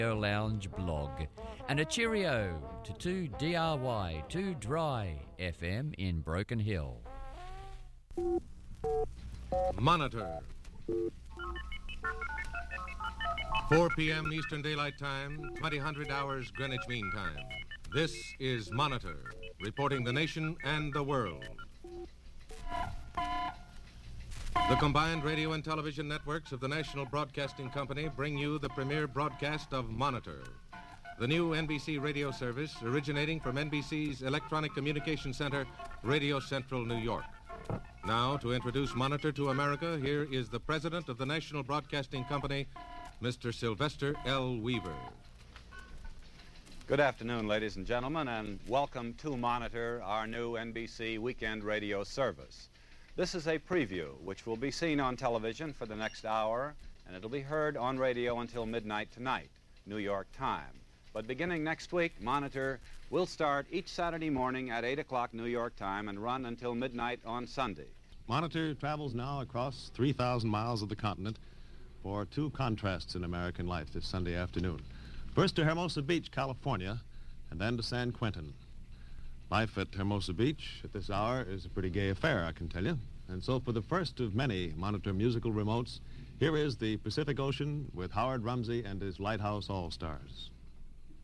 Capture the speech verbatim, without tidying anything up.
Lounge blog, and a cheerio to two D R Y, two Dry F M in Broken Hill. Monitor. four p.m. Eastern Daylight Time, twenty hundred hours Greenwich Mean Time. This is Monitor, reporting the nation and the world. The combined radio and television networks of the National Broadcasting Company bring you the premiere broadcast of Monitor, the new N B C radio service originating from N B C's Electronic Communication Center, Radio Central, New York. Now, to introduce Monitor to America, here is the President of the National Broadcasting Company, Mister Sylvester L. Weaver. Good afternoon, ladies and gentlemen, and welcome to Monitor, our new N B C weekend radio service. This is a preview which will be seen on television for the next hour, and it'll be heard on radio until midnight tonight, New York time. But beginning next week, Monitor will start each Saturday morning at eight o'clock New York time and run until midnight on Sunday. Monitor travels now across three thousand miles of the continent for two contrasts in American life this Sunday afternoon. First to Hermosa Beach, California, and then to San Quentin. Life at Hermosa Beach at this hour is a pretty gay affair, I can tell you. And so for the first of many Monitor musical remotes, here is the Pacific Ocean with Howard Rumsey and his Lighthouse All-Stars.